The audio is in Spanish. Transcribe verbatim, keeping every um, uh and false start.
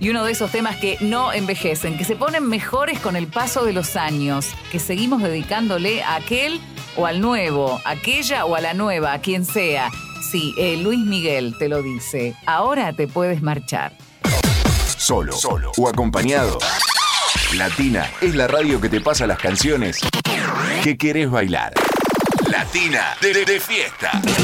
y uno de esos temas que no envejecen, que se ponen mejores con el paso de los años, que seguimos dedicándole a aquel o al nuevo, aquella o a la nueva, a quien sea. Sí, eh, Luis Miguel te lo dice. Ahora te puedes marchar. Solo, solo o acompañado. Latina es la radio que te pasa las canciones que querés bailar. Latina de, de fiesta.